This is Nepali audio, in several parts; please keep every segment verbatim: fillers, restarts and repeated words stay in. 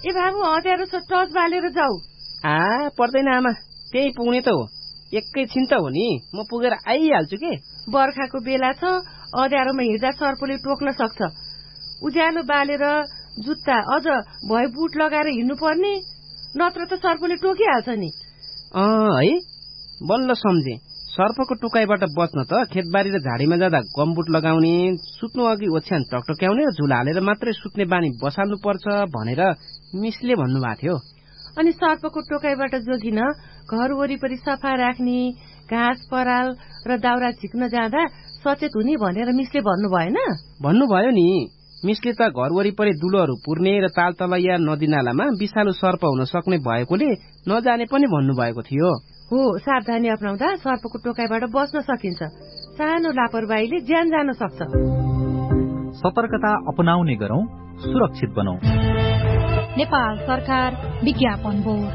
ए बाबु हँद्यारो छ, टर्च बालेर जाऊ। आ पर्दैन आमा, त्यही पुग्ने त हो। एकैछिन त हो नि, म पुगेर आइहाल्छु के। बर्खाको बेला छ, अँध्यारोमा हिँड्दा सर्पले टोक्न सक्छ। उज्यालो बालेर जुत्ता अझ भए बुट लगाएर हिँड्नु पर्ने, नत्र त सर्पले टोकिहाल्छ नि। अँ है, बल्ल सम्झे। सर्पको टोकाइबाट बच्न त खेतबारी र झाडीमा जाँदा गमबुट लगाउने, सुत्नु अघि ओछ्यान टकटक्याउने र झुला हालेर मात्रै सुत्ने बानी बसाल्नु पर्छ भनेर मिसले भन्नुभएको थियो। अनि सर्पको टोकाइबाट जोगिन घर वरिपरि सफा राख्ने, घाँस पराल र दाउरा झिक्न जाँदा सचेत हुने भनेर मिसले भन्नु भएन? भन्नुभयो नि। मिसले त घर वरिपरि दुलोहरू पुर्ने र तालतलैया नदीनालामा विषालु सर्प हुन सक्ने भएकोले नजाने पनि भन्नुभएको थियो। हो, सावधानी अपनाउँदा सर्पको टोकाइबाट बच्न सकिन्छ। सानो लापरवाहीले ज्यान जान सक्छ। सतर्कता अपनाउने गरौं, सुरक्षित बनौं। नेपाल सरकार विज्ञापन बोर्ड।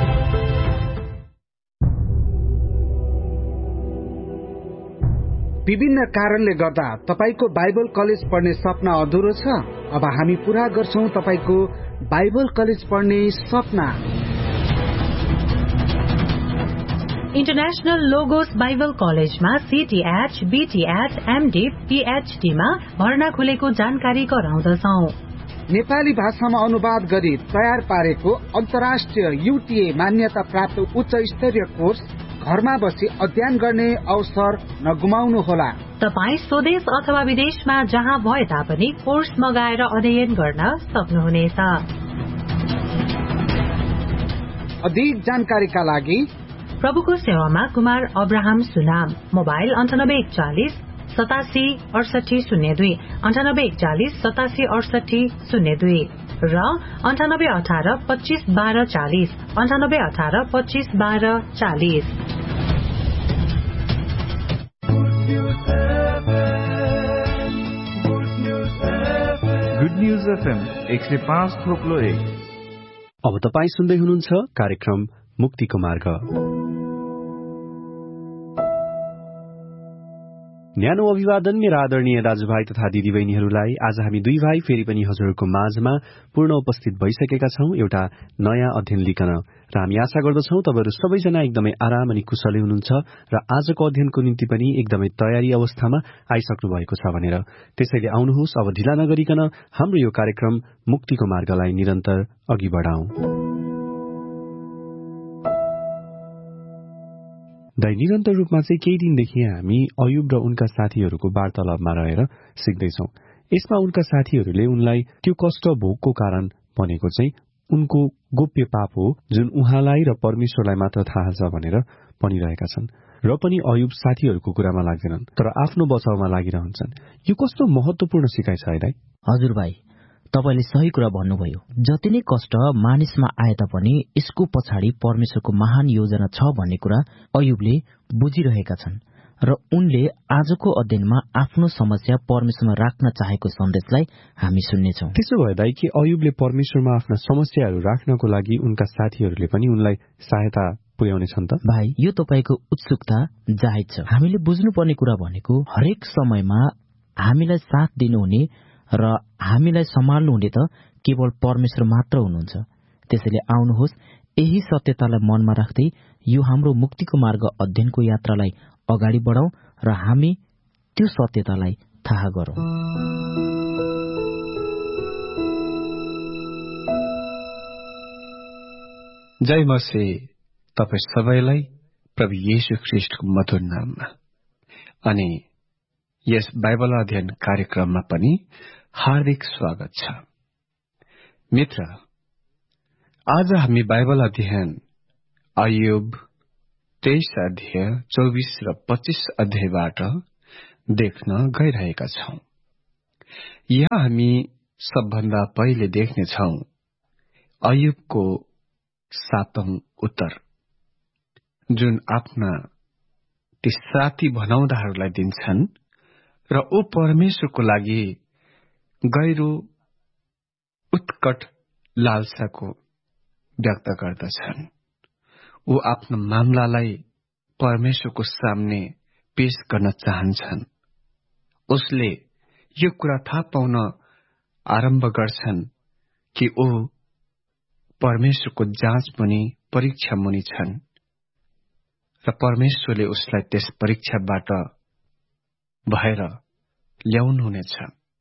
विभिन्न कारणले गर्दा तपाईको बाइबल कलेज पढ्ने सपना अधुरो छ? अब हामी पूरा गर्छौं तपाईको बाइबल कलेज पढ्ने सपना। इन्टरनेशनल लोगोस बाइबल कलेजमा सीटीएच, बीटीएच, एमडी, पीएचडी मा भर्ना खुलेको जानकारी गराउँदछौं। नेपाली भाषामा अनुवाद गरी तयार पारेको अन्तर्राष्ट्रिय यूटीए मान्यता प्राप्त उच्च स्तरीय कोर्स घरमा बसी अध्ययन गर्ने अवसर नगुमाउनुहोला। तपाई स्वदेश अथवा विदेशमा जहाँ भए तापनि कोर्स मगाएर अध्ययन गर्न सक्नुहुनेछ। अधिक जानकारीका लागि प्रभुको सेवामा कुमार अब्राहम सुनाम, मोबाइल अन्ठानब्बे एकचालिस सतासी अडसठी शून्य दुई, अन्ठानब्बे एकचालिस सतासी अडसठी शून्य दुई र अन्ठानब्बे अठार पच्चीस बाह्र चालिस, अन्ठानब्बे अठार पच्चीस बाह्र चालिस। गुड न्यूज एफएम एक सय पाँच थोप्लो एक। अब तपाईँ सुन्दै हुनुहुन्छ कार्यक्रम मुक्तिको मार्ग। न्यानो अभिवादन मेरा आदरणीय दाजुभाइ तथा दिदीबहिनीहरूलाई। आज हामी दुई भाइ फेरि पनि हजुरहरूको माझमा पूर्ण उपस्थित भइसकेका छौं एउटा नयाँ अध्ययन लिकन, र हामी आशा गर्दछौं तपाईहरू सबैजना एकदमै आराम अनि कुशलै हुनुहुन्छ र आजको अध्ययनको निम्ति पनि एकदमै तयारी अवस्थामा आइसक्नु भएको छ भनेर। त्यसैले आउनुहोस्, अब ढिला नगरिकन हाम्रो यो कार्यक्रम मुक्तिको मार्गलाई निरन्तर अघि बढाउँ। दाइ, निरन्तर रूपमा चाहिँ केही दिनदेखि हामी अयुब र उनका साथीहरूको वार्तालापमा रहेर सिक्दैछौ। यसमा उनका साथीहरूले उनलाई त्यो कष्ट भोगको कारण भनेको चाहिँ उनको गोप्य पाप हो, जुन उहाँलाई र परमेश्वरलाई मात्र थाहा छ भनेर भनिरहेका छन्। र पनि अयुब साथीहरूको कुरामा लाग्दैनन्, तर आफ्नो बचाउमा लागिरहन्छन्। यो कस्तो महत्वपूर्ण सिकाइ छ है दाइ? हजुर भाइ, तपाईले सही कुरा भन्नुभयो। जति नै कष्ट मानिसमा आए तापनि यसको पछाडि परमेश्वरको महान योजना छ भन्ने कुरा अयुबले बुझिरहेका छन् र उनले आजको अध्ययनमा आफ्नो समस्या परमेश्वरमा राख्न चाहेको सन्देशलाई हामी सुन्नेछौँ। त्यसो भए दाइ, के अयुबले परमेश्वरमा आफ्ना समस्याहरू राख्नको लागि उनका साथीहरूले पनि उनलाई सहायता पुर्याउने छन् त? भाइ, यो तपाईको उत्सुकता जायज छ। हामीले बुझ्नुपर्ने कुरा भनेको हरेक समयमा हामीलाई साथ दिनुहुने र हामीलाई सम्हाल्नुहुने त केवल परमेश्वर मात्र हुनुहुन्छ। त्यसैले आउनुहोस्, यही सत्यतालाई मनमा राख्दै यो हाम्रो मुक्तिको मार्ग अध्ययनको यात्रालाई अगाडि बढाउँ र हामी त्यो सत्यतालाई थाहा गरौँ। जय मसीह तपाईं सबैलाई प्रभु येशू ख्रीष्टको मधुर नाममा। अनि यस बाइबल अध्ययन कार्यक्रममा पनि हार्दिक स्वागत छ। मित्र, आज हामी बाइबल अध्ययन अयुब तेइस अध्याय चौबिस र पच्चीस अध्यायबाट देख्न गइरहेका छौं। यहाँ हामी सबभन्दा पहिले देख्नेछौं अयुबको सातौं उत्तर, जुन आफ्ना ती साथी भनाउँदाहरूलाई दिन्छन् र ऊ परमेश्वरको लागि गहिरो उत्कट लालसाको व्यक्त गर्दछन्। ऊ आफ्नो मामलालाई परमेश्वरको सामने पेश गर्न चाहन्छन्। उसले यो कुरा थाहा पाउन आरम्भ गर्छन् कि ऊ परमेश्वरको जाँच मुनि परीक्षा मुनि छन् र परमेश्वरले उसलाई त्यस परीक्षाबाट भएर ल्याउनुहुनेछ।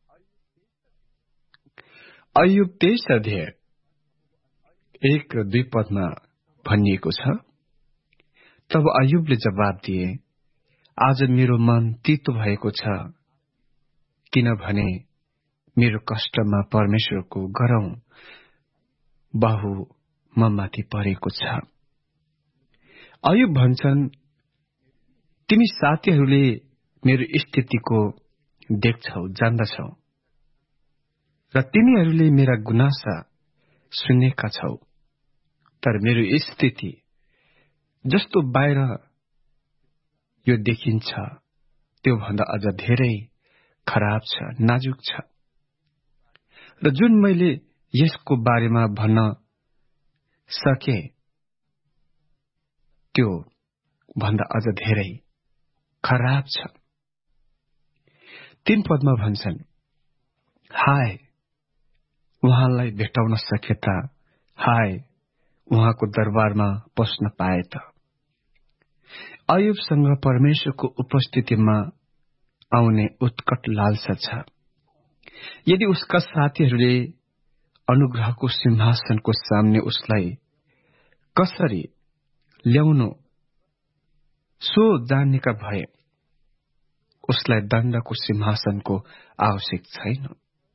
अय्युब तेइस अध्याय एक र दुई पदमा भनिएको छ, तब अय्युबले जवाब दिए, आज मेरो मन तीतो भएको छ, किनभने मेरो कष्टमा परमेश्वरको गरौं बहु म माथि परेको छ। अय्युब भन्छन्, तिमी साथीहरूले मेरो स्थितिको देख्छौ, जान्दछौ र तिमीहरूले मेरा गुनासा सुनेका छौ, तर मेरो स्थिति जस्तो बाहिर यो देखिन्छ त्यो भन्दा अझ धेरै खराब छ, नाजुक छ, र जुन मैले यसको बारेमा भन्न सके त्यो भन्दा अझ धेरै खराब छ। तीन पदमा भन्छन्, हाय उहाँलाई भेटाउन सके त, हाय उहाँको दरबारमा पस्न पाए त। अय्युबसँग परमेश्वरको उपस्थितिमा आउने उत्कट लालसा छ। यदि उसका साथीहरूले अनुग्रहको सिंहासनको सामने उसलाई कसरी ल्याउनु सो जान्नेका भए उसलाई दण्डको सिंहासनको आवश्यक छैन।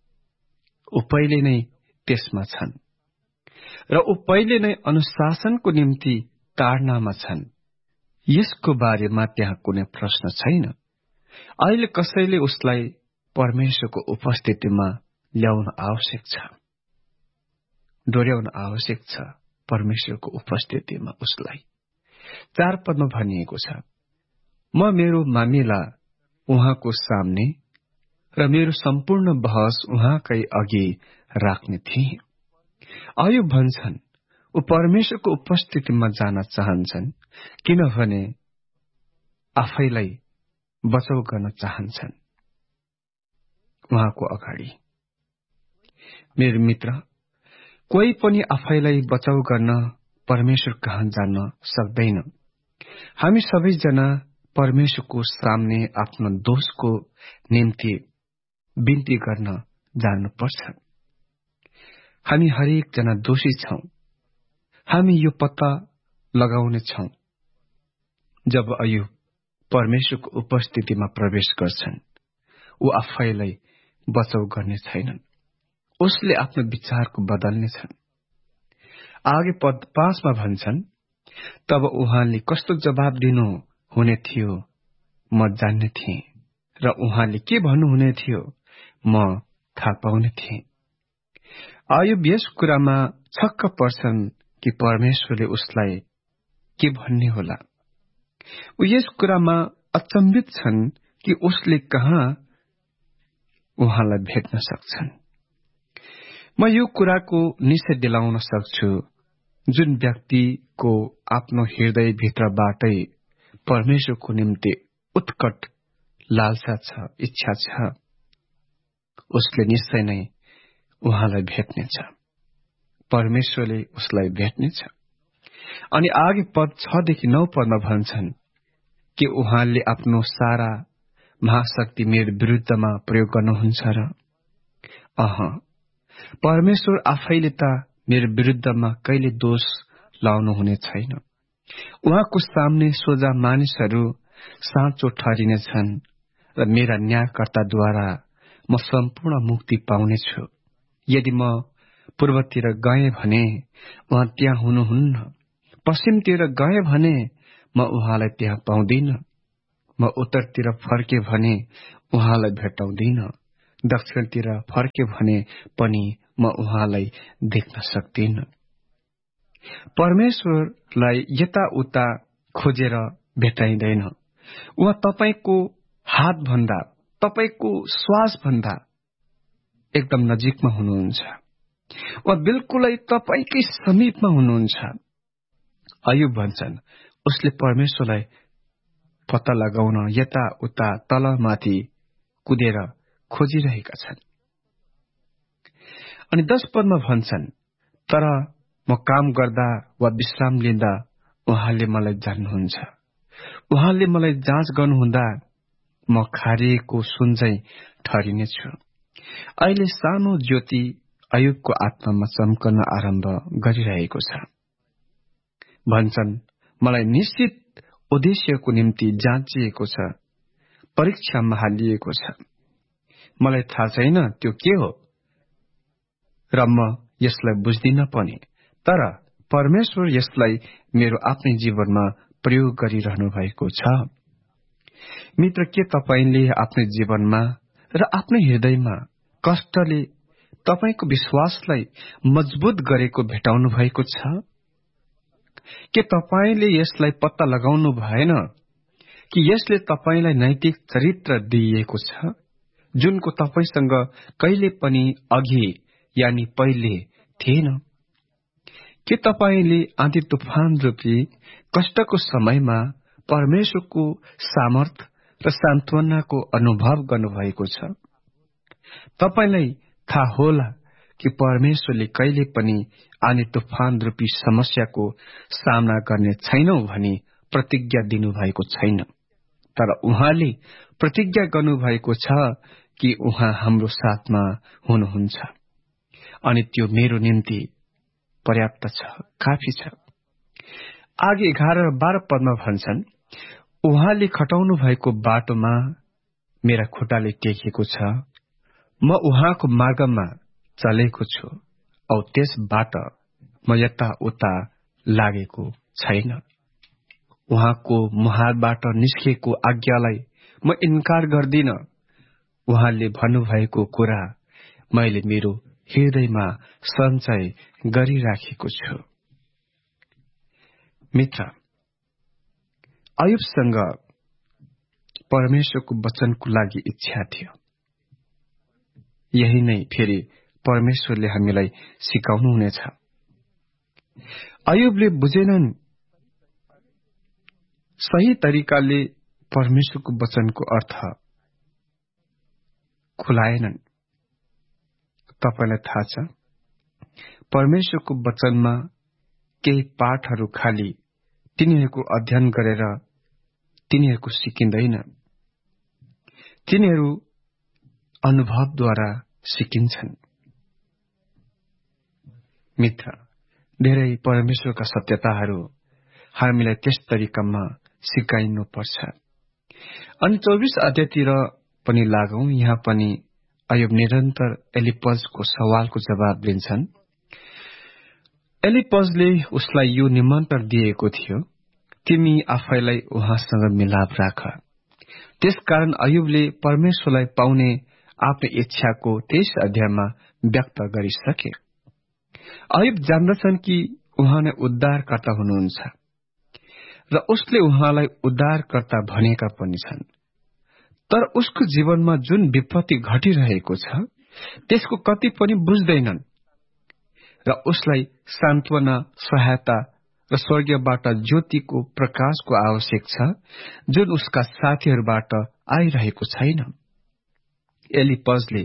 ऊ पहिले नै त्यसमा छन् र ऊ पहिले नै अनुशासनको निम्ति ताडनामा छन्। यसको बारेमा त्यहाँ कुनै प्रश्न छैन। अहिले कसैले उसलाई परमेश्वरको उपस्थितिमा ल्याउन आवश्यक छ, डोर्याउन आवश्यक छ परमेश्वरको उपस्थितिमा उसलाई। चार पदमा भनिएको छ, म मेरो मामिला उहाँको सामने र मेरो सम्पूर्ण बहस उहाँकै अघि राख्ने थिए। अय्युब भन्छन्, ऊ परमेश्वरको उपस्थितिमा जान चाहन्छन् किनभने आफैलाई बचाउ गर्न चाहन्छन् उहाँको अगाडि। मेरो मित्र, कोही पनि आफैलाई बचाउ गर्न परमेश्वर कहाँ जान सक्दैन। हामी सबैजना परमेश्वरको सामने आफ्नो दोषको निम्ति बिन्ती गर्न जानुपर्छ। हामी हरेक जना दोषी छौं। हामी यो पत्ता लगाउने छौं, जब अय्युब परमेश्वरको उपस्थितिमा प्रवेश गर्छन्, ऊ आफैलाई बचाउ गर्ने छैनन्। उसले आफ्नो विचारको बदल्नेछन्। आगे पद पाँचमा भन्छन्, तब उहाँले कस्तो जवाब दिनु हुने थियो म जान्ने थिएँ, र उहाँले के भन्नुहुने थियो म थाहा पाउने थिएँ। अय्युब यस कुरामा छक्क पर्छन् कि परमेश्वरले उसलाई के भन्ने होला। ऊ यस कुरामा अचम्भित छन् कि उसले कहाँ उहाँलाई भेट्न सक्छन्। म यो कुराको निश्चय दिलाउन सक्छु, जुन व्यक्तिको आफ्नो हृदय भित्रबाटै परमेश्वरको निम्ति उत्कट लालसा छ, इच्छा छ, उसले निश्चय नै उहाँलाई भेट्नेछ। परमेश्वरले उसलाई भेट्नेछ। अनि आगे पद छदेखि नौ पदमा भन्छन् कि उहाँले आफ्नो सारा महाशक्ति मेरो विरुद्धमा प्रयोग गर्नुहुन्छ र अह परमेश्वर आफैले त मेरो विरुद्धमा कहिले दोष लाउनु हुने छैन। उहाँको सामने सोझा मानिसहरू साँचो ठहरिनेछन् र मेरा न्यायकर्ताद्वारा म सम्पूर्ण मुक्ति पाउनेछु। यदि म पूर्वतिर गए भने उहाँ त्यहाँ हुनुहुन्न, पश्चिमतिर गए भने म उहाँलाई त्यहाँ पाउँदिन, म उत्तरतिर फर्के भने उहाँलाई भेटाउँदिन, दक्षिणतिर फर्के भने पनि म उहाँलाई देख्न सक्दिन। परमेश्वरलाई यताउता खोजेर भेटाइँदैन। उहाँ तपाईको हातभन्दा, तपाईको श्वासभन्दा एकदम नजिकमा हुनुहुन्छ। उहाँ बिल्कुलै तपाईकै समीपमा हुनुहुन्छ। अय्युब भन्छन्, उसले परमेश्वरलाई पत्ता लगाउन यता उता तलमाथि कुदेर खोजिरहेका छन्। अनि दश पदमा भन्छन्, तर म म काम गर्दा वा विश्राम लिँदा उहाँले मलाई जान्नुहुन्छ। उहाँले मलाई जाँच गर्नुहुँदा म खारिएको सुनझै ठहरिनेछु। अहिले सानो ज्योति अयुबको आत्मामा चम्कन आरम्भ गरिरहेको छ। भन्छन्, मलाई निश्चित उद्देश्यको निम्ति जाँचिएको छ, परीक्षामा हालिएको छ। मलाई थाहा छैन त्यो के हो र म यसलाई बुझ्दिन पनि, तर परमेश्वर यसलाई मेरो आफ्नै जीवनमा प्रयोग गरिरहनु भएको छ। मित्र, के तपाईले आफ्नै जीवनमा र आफ्नै हृदयमा कष्टले तपाईको विश्वासलाई मजबुत गरेको भेटाउनु भएको छ? के तपाईले यसलाई पत्ता लगाउनु भएन कि यसले तपाईलाई नैतिक चरित्र दिइएको छ, जुनको तपाईसँग कहिले पनि अघि यानी पहिले थिएन? के तपाईले आँधी तुफान रूपी कष्टको समयमा परमेश्वरको सामर्थ र सान्त्वनाको अनुभव गर्नुभएको छ? तपाईलाई थाहा होला कि परमेश्वरले कहिले पनि आँधी तुफान रूपी समस्याको सामना गर्ने छैनौ भनी प्रतिज्ञा दिनुभएको छैन, तर उहाँले प्रतिज्ञा गर्नुभएको छ कि उहाँ हाम्रो साथमा हुनुहुन्छ, अनि त्यो मेरो निम्ति पर्याप्त छ, काफी छ। आगे एघार र बाह्र पदमा भन्छन्, उहाँले खटाउनु भएको बाटोमा मेरा खुट्टाले टेकेको छ, म उहाँको मार्गमा चलेको छु औ त्यसबाट म यता उता लागेको छैन। उहाँको मुहारबाट निस्केको आज्ञालाई म इन्कार गर्दिन। उहाँले भन्नुभएको कुरा मैले मेरो हृदयमा सञ्चय गरिराखेको छु। मित्र, अयुबसँग परमेश्वरको वचनको लागि इच्छा थियो। यही नै फेरि परमेश्वरले हामीलाई सिकाउनु हुनेछ। अयुबले बुझेनन्, सही तरिकाले परमेश्वरको वचनको अर्थ खुलाएनन्। तपाईलाई थाहा छ, परमेश्वरको वचनमा केही पाठहरू खाली तिनीहरूको अध्ययन गरेर तिनीहरूको सिकिँदैन, तिनीहरू अनुभवद्वारा सिकिन्छन्। मित्र, धेरै परमेश्वरका सत्यताहरू हामीलाई त्यस तरिकामा सिकाइनु पर्छ। अनि चौबिस अध्यायतिर पनि लागौं। यहाँ पनि अयुब निरन्तर एलिपजको सवालको जवाब दिन्छन्। एलिपजले उसलाई यो निमन्त्रण दिएको थियो, तिमी आफैलाई उहाँसँग मिलाप राख। त्यसकारण अयुबले परमेश्वरलाई पाउने आफ्नो इच्छाको तेइस अध्यायमा व्यक्त गरिसके। अयुब जान्दछन् कि उहाँ नै उद्धारकर्ता हुनुहुन्छ र उसले उहाँलाई उद्धारकर्ता भनेका पनि छन्, तर उसको जीवनमा जुन विपत्ति घटिरहेको छ त्यसको कति पनि बुझ्दैनन् र उसलाई सान्त्वना, सहायता र स्वर्गबाट ज्योतिको प्रकाशको आवश्यक छ, जुन उसका साथीहरूबाट आइरहेको छैन। एलिपजले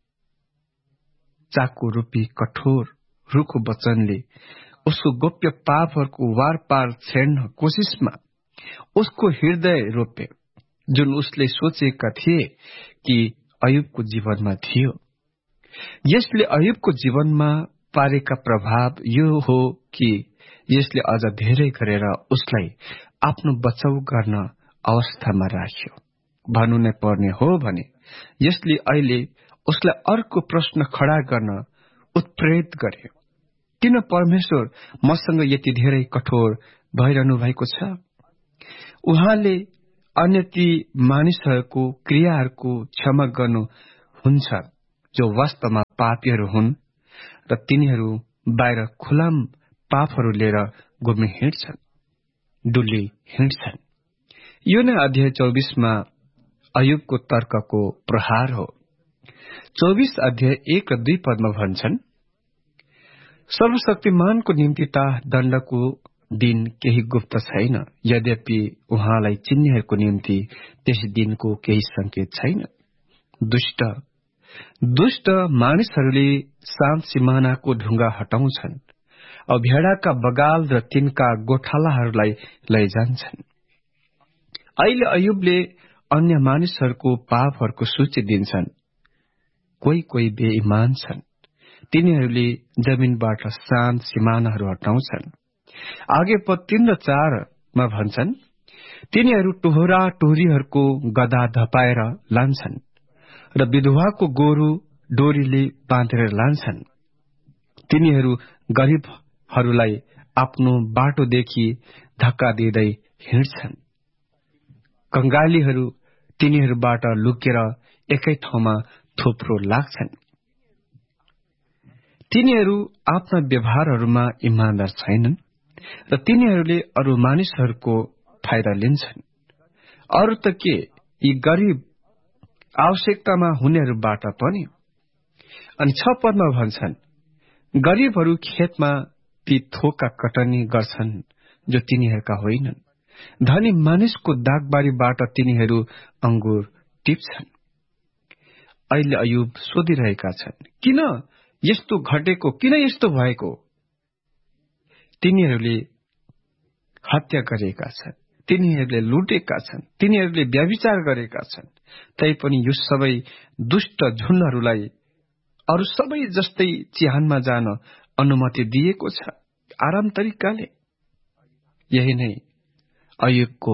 चाकु रूपी कठोर रुखो वचनले उसको गोप्य पापहरूको वार पार छेड्न कोशिशमा उसको हृदय रोपे, जुन उसले सोचेका थिए कि अयुबको जीवनमा थियो। यसले अयुबको जीवनमा पारेका प्रभाव यो हो कि यसले अझ धेरै गरेर उसलाई आफ्नो बचाउ गर्न अवस्थामा राख्यो। भन्नु नै पर्ने हो भने यसले अहिले उसलाई अर्को प्रश्न खडा गर्न उत्प्रेरित गर्यो, किन परमेश्वर मसँग यति धेरै कठोर भइरहनु भएको छ? उहाँले अन्य ती मानिसहरूको क्रियाहरूको क्षमा गर्नुहुन्छ जो वास्तवमा पापीहरू हुन् र तिनीहरू बाहिर खुलाम पापहरू लिएर घुम्न हिँड्छन्, डुली हिँड्छन्। यो नै अध्याय चौबिसमा अयुबको तर्कको प्रहार हो। चौबिस अध्याय एक र दुई पदमा भन्छन्, सर्वशक्तिमानको निम्ति त दण्डको दिन केही गुप्त छैन, यद्यपि उहाँलाई चिन्नेहरूको निम्ति त्यस दिनको केही संकेत छैन। दुष्ट दुष्ट मानिसहरूले शान्त सिमानाको ढुङ्गा हटाउँछन्, औ भेडाका बगाल र तिनका गोठालाहरूलाई लैजान्छन्। अहिले अयुबले अन्य मानिसहरूको पापहरूको सूची दिन्छन्। कोही कोही बेइमान छन्, तिनीहरूले जमिनबाट शान्त सिमानाहरू हटाउँछन्। आगे पद तीन र चारमा भन्छन्, तिनीहरू टोहरा टोहरीहरूको गदा धपाएर लान्छन् र विधवाको गोरु डोरीले बाँधेर लान्छन्। तिनीहरू गरीबहरूलाई आफ्नो बाटोदेखि धक्का दिँदै हिँड्छन्। कंगालीहरू तिनीहरूबाट लुकेर एकै ठाउँमा थुप्रो लाग्छन्। तिनीहरू आफ्ना व्यवहारहरूमा इमानदार छैनन् र तिनीहरूले अरू मानिसहरूको फाइदा लिन्छन्। अरू त के, यी गरीब आवश्यकतामा हुनेहरूबाट पनि। अनि छ पदमा भन्छन्, गरीबहरू खेतमा ती थोका कटनी गर्छन् जो तिनीहरूका होइनन्। धनी मानिसको दागबारीबाट तिनीहरू अंगुर टिप्छन्। अहिले अयुब सोधिरहेका छन्, किन यस्तो घटेको, किन यस्तो भएको? तिनीहरूले हत्या गरेका छन्, तिनीहरूले लुटेका छन्, तिनीहरूले व्यभिचार गरेका छन्। तैपनि यो सबै दुष्ट झुण्डहरूलाई अरू सबै जस्तै चिहानमा जान अनुमति दिएको छ, आराम तरिकाले। यही नै अयुबको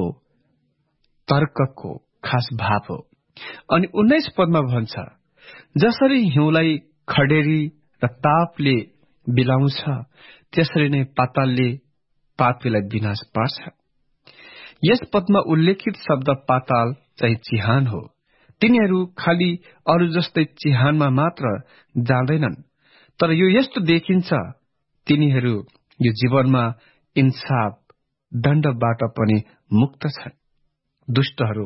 तर्कको खास भाव हो। अनि उन्नाइस पदमा भन्छ, जसरी हिउँलाई खडेरी र तापले बिलाउँछ, त्यसरी नै पातालले पापीलाई विनाश पार्छ। यस पदमा उल्लेखित शब्द पाताल चाहिँ चिहान हो। तिनीहरू खाली अरू जस्तै चिहानमा मात्र जाँदैनन्, तर यो यस्तो देखिन्छ तिनीहरू यो जीवनमा इन्साफ दण्डबाट पनि मुक्त छन्। दुष्टहरू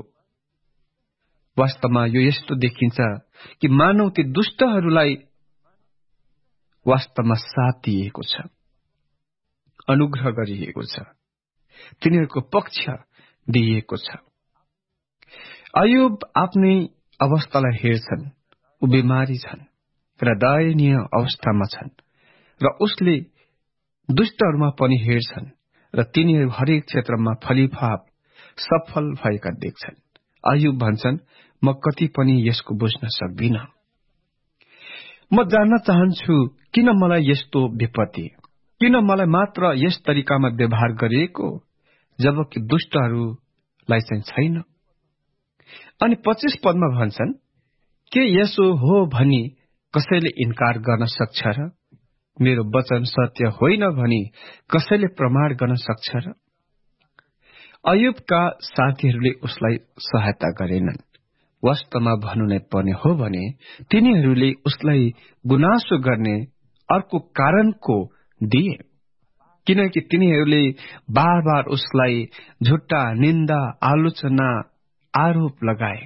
वास्तवमा यो यस्तो देखिन्छ कि मानव ती दुष्टहरूलाई वास्तवमा साथ दिएको छ, अनुग्रह गरिएको छ, तिनीहरूको पक्ष दिइएको छ। अयुब आफ्नै अवस्थालाई हेर्छन्, ऊ बिमारी छन् र दयनीय अवस्थामा छन्, र उसले दुष्टहरूमा पनि हेर्छन् र तिनीहरू हरेक क्षेत्रमा फलिफाप सफल भएका देख्छन्। अयुब भन्छन्, म कति पनि यसको बुझ्न सक्दिन। म जान्न चाहन्छु किन मलाई यस्तो विपत्ति, किन मलाई मात्र यस तरिकामा व्यवहार गरिएको, जबकि दुष्टहरूलाई चाहिँ छैन। अनि पच्चीस पदमा भन्छन्, के यसो हो भनी कसैले इन्कार गर्न सक्छ र? मेरो वचन सत्य होइन भनी कसैले प्रमाण गर्न सक्छ र? अयुबका साथीहरूले उसलाई सहायता गरेनन्। वास्तवमा भन्नु नै पर्ने हो भने तिनीहरूले उसलाई गुनासो गर्ने अर्को कारणको दिए, किनकि तिनीहरूले बार बार उसलाई झुट्टा निन्दा, आलोचना, आरोप लगाए।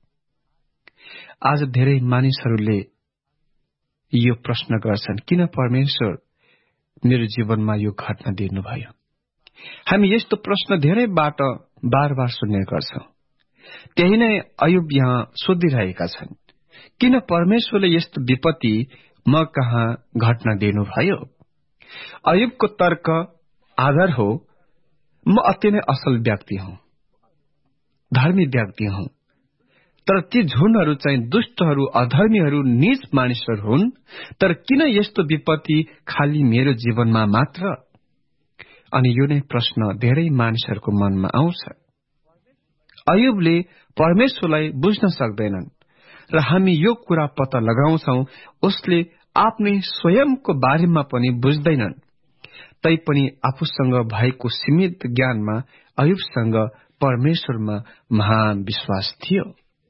आज धेरै मानिसहरूले यो प्रश्न गर्छन्, किन परमेश्वर मेरो जीवनमा यो घटना दिनुभयो? हामी यस्तो प्रश्न धेरैबाट बार बार सुन्ने गर्छौं। त्यही नै अयुब यहाँ सोधिरहेका छन्, किन परमेश्वरले यस्तो विपत्ति म कहाँ घटना दिनुभयो? अयुबको तर्क आधार हो, म अति नै असल व्यक्ति हुँ, धर्मी व्यक्ति हुँ, तर ती झुण्डहरू चाहिँ दुष्टहरू, अधर्मीहरू, नीच मानिसहरू हुन्। तर किन यस्तो विपत्ति खाली मेरो जीवनमा मात्र? अनि यो नै प्रश्न धेरै मानिसहरूको मनमा आउँछ। अयुबले परमेश्वरलाई बुझ्न सक्दैनन् र हामी यो कुरा पत्ता लगाउँछौं, उसले आफ्नै स्वयंको बारेमा पनि बुझ्दैनन्। तैपनि आफूसँग भएको सीमित ज्ञानमा अयुबसँग परमेश्वरमा महान विश्वास थियो।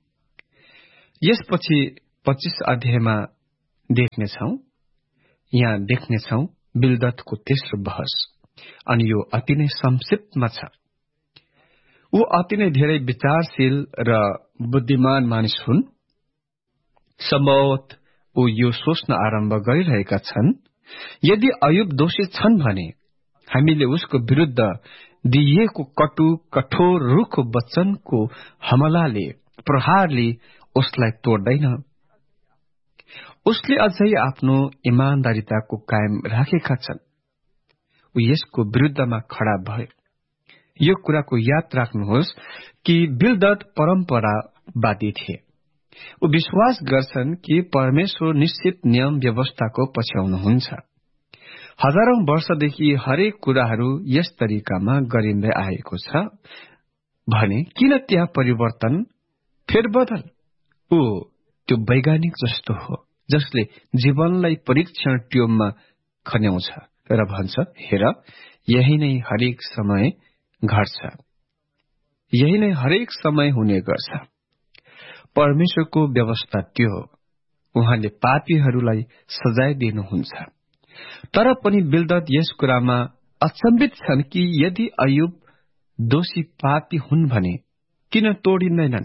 यसपछि पच्चीस अध्यायमा देख्नेछौं, यहाँ देख्नेछौं बिलदतको तेस्रो बहस, अनि यो अति नै संक्षिप्तमा छ। ऊ अति नै धेरै विचारशील र बुद्धिमान मानिस हुन्। सम्भवतः ऊ यो सोच्न आरम्भ गरिरहेका छन्, यदि अयुब दोषी छन् भने हामीले उसको विरुद्ध दिइएको कटु कठोर रुखो वचनको हमलाले, प्रहारले उसलाई तोड्दैन। उसले अझै आफ्नो इमानदारिताको कायम राखेका छन्। ऊ यसको विरुद्धमा खडा भयो। यो कुराको याद राख्नुहोस् कि बिल्दद परम्परावादी थिए। ऊ विश्वास गर्छन् कि परमेश्वर निश्चित नियम व्यवस्थाको पछ्याउनुहुन्छ। हजारौं वर्षदेखि हरेक कुराहरू यस तरिकामा गरिँदै आएको छ भने किन त्यहाँ परिवर्तन फेरबदल? ऊ त्यो वैज्ञानिक जस्तो हो जसले जीवनलाई परीक्षण ट्युबमा खन्याउँछ र भन्छ, हेर, यही नै हरेक समय घट्छ, यही नै हरेक समय हुने गर्छ। परमेश्वरको व्यवस्था त्यो हो, उहाँले पापीहरूलाई सजाय दिनुहुन्छ। तर पनि बिल्दद यस कुरामा अचम्बित छन् कि यदि अयुब दोषी पापी हुन् भने किन तोडिँदैनन्?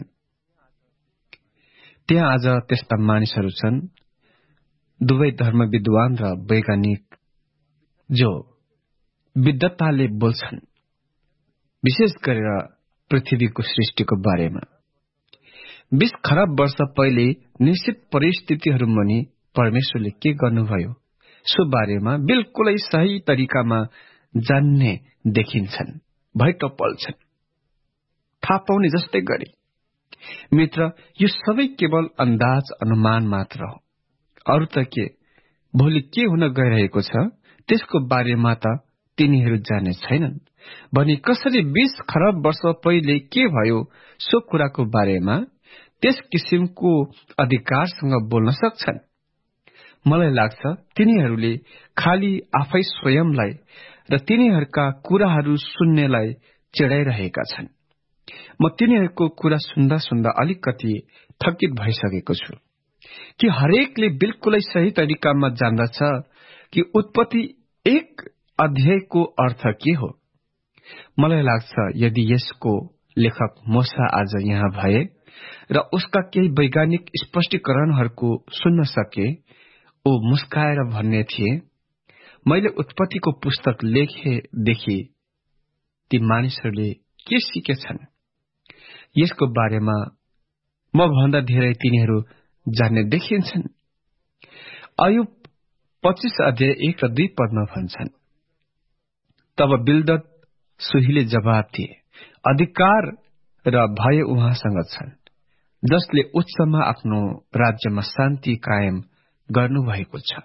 त्यहाँ आज त्यस्ता मानिसहरू छन्, दुवै धर्म विद्वान र वैज्ञानिक, जो विद्वताले बोल्छन्, विशेष गरेर पृथ्वीको सृष्टिको बारेमा। बीस खरब वर्ष पहिले निश्चित परिस्थितिहरूमुनि परमेश्वरले के गर्नुभयो सो बारेमा बिल्कुलै सही तरिकामा जान्ने देखिन्छन्, भैटो पल्छन्, थाहा पाउने जस्तै गरी। मित्र, यो सबै केवल अन्दाज अनुमान मात्र हो। अरू त के, भोलि के हुन गइरहेको छ त्यसको बारेमा त तिनीहरू जाने छैनन् भने कसरी बीस खरब वर्ष पहिले के भयो सो कुराको बारेमा त्यस किसिमको अधिकारसँग बोल्न सक्छन्? मलाई लाग्छ तिनीहरूले खालि आफै स्वयंलाई र तिनीहरूका कुराहरू सुन्नेलाई चिडाइरहेका छन्। म तिनीहरूको कुरा सुन्दा सुन्दा अलिकति थकित भइसकेको छु कि हरेकले बिल्कुलै सही तरिकामा जान्दछ कि उत्पत्ति एक अध्यायको अर्थ के हो। मलाई लाग्छ यदि यसको लेखक मूसा आज यहाँ भए र उसका केही वैज्ञानिक स्पष्टीकरणहरूको सुन्न सके, ओ मुस्काएर भन्ने थिए, मैले उत्पत्तिको पुस्तक लेखेदेखि ती मानिसहरूले के सिकेछन्, यसको बारेमा म भन्दा धेरै तिनीहरू जान्ने देखिन्छन्। अयुब पच्चीस अध्याय एक र दुई पदमा भन्छन्, तब बिल्दद सुहीले जवाब दिए, अधिकार र भय उहाँसँग छन्, जसले उच्चमा आफ्नो राज्यमा शान्ति कायम गर्नुभएको छ।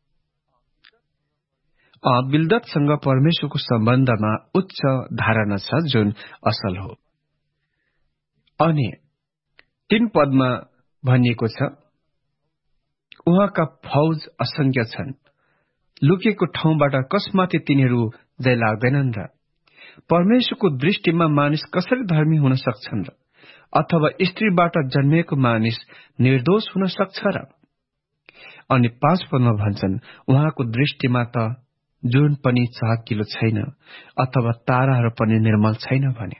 बिल्ददसँग परमेश्वरको सम्बन्धमा उच्च धारणा छ जुन असल हो। अनि तीन पदमा भनिएको छ, उहाँका फौज असंख्य छन्, लुकेको ठाउँबाट कसमाथि तिनीहरू जय लाग्दैनन् र परमेश्वरको दृष्टिमा मानिस कसरी धर्मी हुन सक्छन् र अथवा स्त्रीबाट जन्मेको मानिस निर्दोष हुन सक्छ र? अनि पाँच पदमा भन्छन्, उहाँको दृष्टिमा त जुन पनि चहकिलो छैन अथवा ताराहरू पनि निर्मल छैन भने।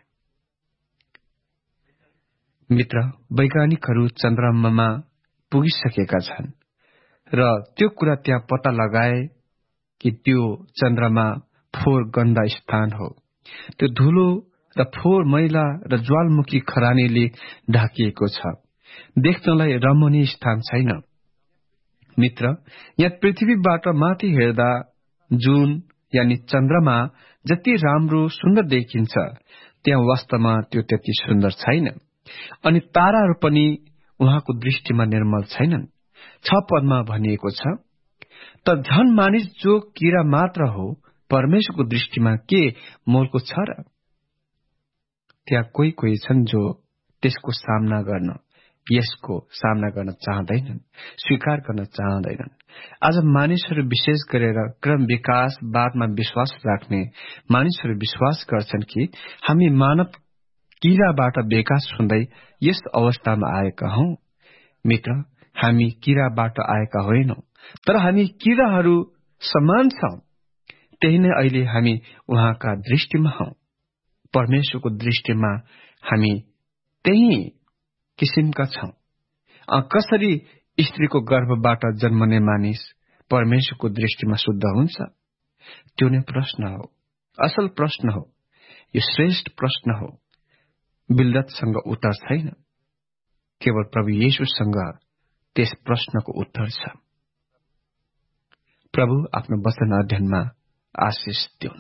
मित्र, वैज्ञानिकहरू चन्द्रमामा पुगिसकेका छन् र त्यो कुरा त्यहाँ पत्ता लगाए कि त्यो चन्द्रमा फोहोर गन्दा स्थान हो। त्यो धुलो र फोहोर मैला र ज्वालमुखी खरानीले ढाकिएको छ, देख्नलाई रमणीय स्थान छैन। मित्र, यहाँ पृथ्वीबाट माथि हेर्दा जुन यानि चन्द्रमा जति राम्रो सुन्दर देखिन्छ, त्यहाँ वास्तवमा त्यो त्यति सुन्दर छैन। अनि ताराहरू पनि उहाँको दृष्टिमा निर्मल छैनन्। छ पदमा भनिएको छ, त झन मानिस जो किरा मात्र हो परमेश्वरको दृष्टिमा के मोलको छ र? त्यहाँ कोही कोही छन् जो त्यसको सामना गर्न यसको सामना गर्न चाहँदैनन्, स्वीकार गर्न चाहँदैनन्। आज मानिसहरू विशेष गरेर क्रम विकासवादमा विश्वास राख्ने मानिसहरू विश्वास गर्छन् कि हामी मानव किराबाट विकास हुँदै यस अवस्थामा आएका हौं। मित्र, हामी किराबाट आएका होइनौं, तर हामी किराहरू समान छौं। त्यही नै अहिले हामी उहाँका दृष्टिमा हौं। परमेश्वरको दृष्टिमा हामी त्यही किसिमका छौं। कसरी स्त्रीको गर्भबाट जन्मने मानिस परमेश्वरको दृष्टिमा शुद्ध हुन्छ? त्यो नै प्रश्न हो, असल प्रश्न हो, यो श्रेष्ठ प्रश्न हो। बिल्ददसँग उत्तर छैन, केवल प्रभु येशूसँग त्यस प्रश्नको उत्तर छ। प्रभु आफ्नो वचन अध्ययनमा आशिष दिउन्।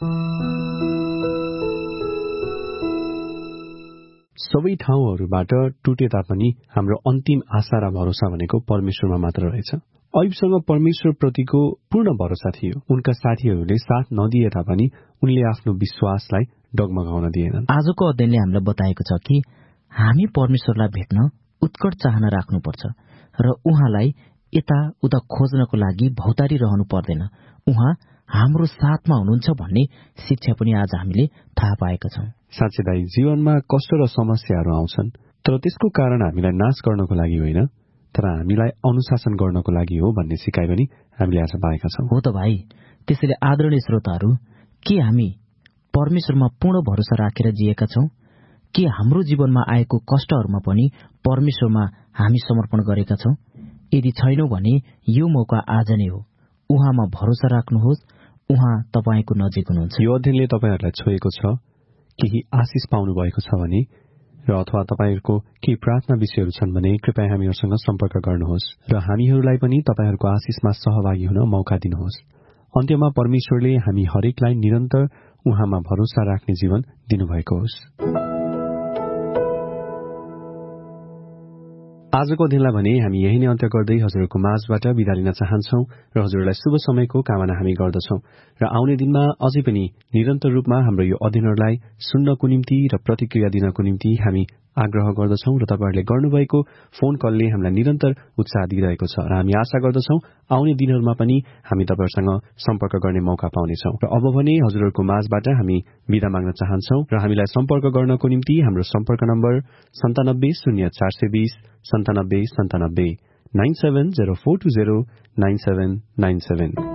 सबै ठाउँहरूबाट टुटे तापनि हाम्रो अन्तिम आशा र भरोसा भनेको परमेश्वरमा मात्र रहेछ। अयुबसँग परमेश्वर प्रतिको पूर्ण भरोसा थियो। उनका साथीहरूले साथ नदिए तापनि उनले आफ्नो विश्वासलाई डगमगाउन दिएनन्। आजको अध्ययनले हामीलाई बताएको छ कि हामी परमेश्वरलाई भेट्न उत्कट चाहना राख्नुपर्छ र उहाँलाई यता उता खोज्नको लागि भौतारी रहनु पर्दैन। उहाँ हाम्रो साथमा हुनुहुन्छ भन्ने शिक्षा पनि आज हामीले थाहा पाएका छौं। साँच्चै दाइ, जीवनमा कष्ट र समस्याहरू आउँछन्, तर त्यसको कारण हामीलाई नाश गर्नको लागि होइन, तर हामीलाई अनुशासन गर्नको लागि हो भन्ने सिकाइ पनि हामीले आज पाएका छौं। हो त भाइ। त्यसैले आदरणीय श्रोताहरू, के हामी परमेश्वरमा पूर्ण भरोसा राखेर जिएका छौं? के हाम्रो जीवनमा आएको कष्टहरूमा पनि परमेश्वरमा हामी समर्पण गरेका छौं? यदि छैनौं भने यो मौका आज नै हो। उहाँमा भरोसा राख्नुहोस्, उहाँ तपाईको नजिक हुनुहुन्छ। यो अध्ययनले तपाईहरुलाई छोएको छ, केही आशिष पाउनु भएको छ भने र अथवा तपाईहरुको केही प्रार्थना विषयहरू छन् भने कृपया हामीहरुसँग सम्पर्क गर्नुहोस् र हामीहरुलाई पनि तपाईहरुको आशिषमा सहभागी हुन मौका दिनुहोस्। अन्त्यमा परमेश्वरले हामी हरेकलाई निरन्तर उहाँमा भरोसा राख्ने जीवन दिनुभएको होस्। आजको दिनलाई भने हामी यही नै अन्त्य गर्दै हजुरहरूको माझबाट बिदा लिन चाहन्छौं र हजुरलाई शुभ समयको कामना हामी गर्दछौं र आउने दिनमा अझै पनि निरन्तर रूपमा हाम्रो यो अध्ययनहरूलाई सुन्नको निम्ति र प्रतिक्रिया दिनको निम्ति हामी आग्रह गर्दछौं र तपाईहरुले गर्नुभएको फोन कलले हामीलाई निरन्तर उत्साह दिइरहेको छ र हामी आशा गर्दछौं आउने दिनहरूमा पनि हामी तपाईहरुसँग सम्पर्क गर्ने मौका पाउनेछौं। र अब भने हजुरहरूको माझबाट हामी बिदा माग्न चाहन्छौं र हामीलाई सम्पर्क गर्नको निम्ति हाम्रो सम्पर्क नम्बर सन्तानब्बे शून्य चार सय बीस सन्तानब्बे सन्तानब्बे nine seven zero four two zero nine seven nine seven.